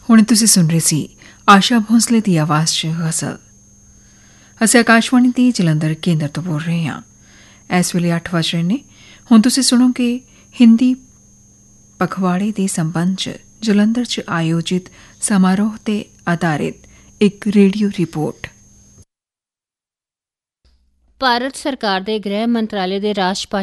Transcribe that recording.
ਹੁਣ ਤੁਸੀਂ ਸੁਣ ਰਹੇ ਸੀ ਆਸ਼ਾ ਭੋਂਸਲੇ ਦੀ ਆਵਾਜ਼ 'ਚ ਗਜ਼ਲ। ਅਸੀਂ ਆਕਾਸ਼ਵਾਣੀ ਦੀ ਜਲੰਧਰ ਕੇਂਦਰ ਤੋਂ ਬੋਲ ਰਹੇ ਹਾਂ। ਇਸ ਵੇਲੇ 8 ਵਜ ਰਹੇ ਨੇ। ਹੁਣ ਤੁਸੀਂ ਸੁਣੋਗੇ ਹਿੰਦੀ ਪਖਵਾੜੇ ਦੇ ਸੰਬੰਧ 'ਚ ਜਲੰਧਰ 'ਚ ਆਯੋਜਿਤ ਸਮਾਰੋਹ ਤੇ ਆਧਾਰਿਤ ਇੱਕ ਰੇਡੀਓ ਰਿਪੋਰਟ। ਭਾਰਤ ਸਰਕਾਰ ਦੇ ਗ੍ਰਹਿ ਮੰਤਰਾਲੇ ਦੇ ਰਾਜ